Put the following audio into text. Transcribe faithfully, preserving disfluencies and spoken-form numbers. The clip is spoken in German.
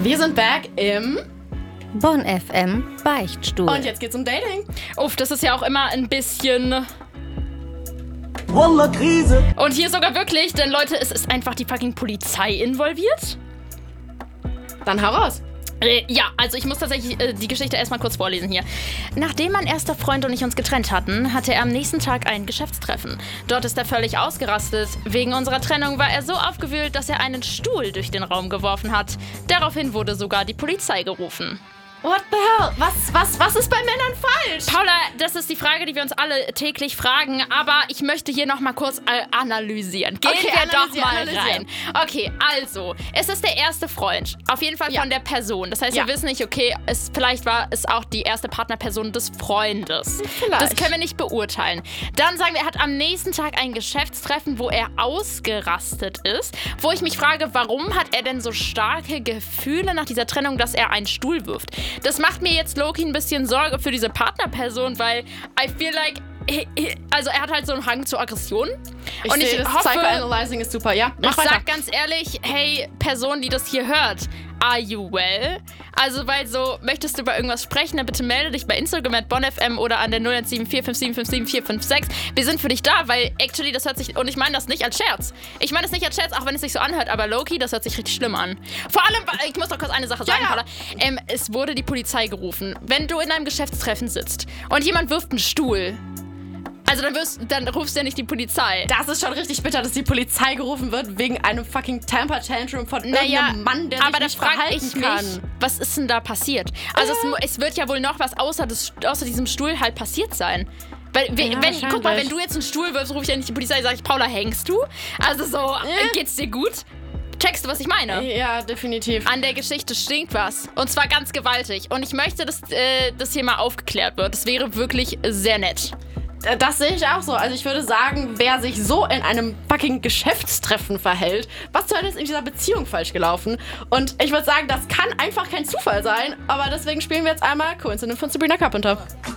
Wir sind back im Bonn F M Beichtstuhl. Und jetzt geht's um Dating. Uff, das ist ja auch immer ein bisschen... Wallah, Krise. Und hier sogar wirklich, denn Leute, es ist einfach die fucking Polizei involviert. Dann hau raus. Äh, ja, also ich muss tatsächlich äh, die Geschichte erstmal kurz vorlesen hier. Nachdem mein erster Freund und ich uns getrennt hatten, hatte er am nächsten Tag ein Geschäftstreffen. Dort ist er völlig ausgerastet. Wegen unserer Trennung war er so aufgewühlt, dass er einen Stuhl durch den Raum geworfen hat. Daraufhin wurde sogar die Polizei gerufen. What the hell? Was, was, was ist bei Männern falsch? Paula, das ist die Frage, die wir uns alle täglich fragen, aber ich möchte hier noch mal kurz äh, analysieren. Gehen okay, wir doch mal analysieren. rein. Okay, also, es ist der erste Freund, auf jeden Fall Ja. von der Person. Das heißt, Ja. wir wissen nicht, okay, es, vielleicht war es auch die erste Partnerperson des Freundes. Vielleicht. Das können wir nicht beurteilen. Dann sagen wir, er hat am nächsten Tag ein Geschäftstreffen, wo er ausgerastet ist, wo ich mich frage, warum hat er denn so starke Gefühle nach dieser Trennung, dass er einen Stuhl wirft? Das macht mir jetzt Loki ein bisschen Sorge für diese Partnerperson, weil I feel like, also er hat halt so einen Hang zur Aggression. Ich und sehe, ich das hoffe, Psychoanalyzing ist super. Ja, mach ich weiter. sag ganz ehrlich, hey, Person, die das hier hört, are you well? Also, weil so, möchtest du über irgendwas sprechen, dann bitte melde dich bei Instagram at bonfm oder an der null eins sieben vier fünf sieben fünf sieben vier fünf sechs. Wir sind für dich da, weil actually, das hört sich, und ich meine das nicht als Scherz. Ich meine das nicht als Scherz, auch wenn es sich so anhört, aber Loki, das hört sich richtig schlimm an. Vor allem, ich muss doch kurz eine Sache sagen, Ja, ja. Paula. Ähm, es wurde die Polizei gerufen. Wenn du in einem Geschäftstreffen sitzt und jemand wirft einen Stuhl, also dann, wirst, dann rufst du ja nicht die Polizei. Das ist schon richtig bitter, dass die Polizei gerufen wird wegen einem fucking Temper-Tantrum von Naja, irgendeinem Mann, der sich aber da nicht frage verhalten ich kann. mich, was ist denn da passiert? Also es, es wird ja wohl noch was außer, des, außer diesem Stuhl halt passiert sein. Weil, we- Ja, wenn, guck mal, wahrscheinlich. wenn du jetzt einen Stuhl wirfst, rufe ich ja nicht die Polizei, sage ich, Paula, hängst du? Also so, äh. geht's dir gut? Checkst du, was ich meine? Ja, definitiv. An der Geschichte stinkt was. Und zwar ganz gewaltig. Und ich möchte, dass äh, das hier mal aufgeklärt wird. Das wäre wirklich sehr nett. Das sehe ich auch so. Also ich würde sagen, wer sich so in einem fucking Geschäftstreffen verhält, was zur Hölle ist in dieser Beziehung falsch gelaufen? Und ich würde sagen, das kann einfach kein Zufall sein. Aber deswegen spielen wir jetzt einmal Coincidence von Sabrina Carpenter.